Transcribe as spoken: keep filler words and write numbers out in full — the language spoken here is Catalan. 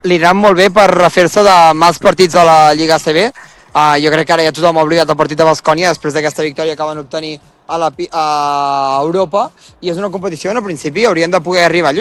li aniran molt bé per refer-se de mals partits a la Lliga A C B. Uh, jo crec que ara ja tothom ha oblidat el partit de Baskonia després d'aquesta victòria que van obtenir a, la, a Europa, i és una competició on al principi haurien de poder arribar lluny.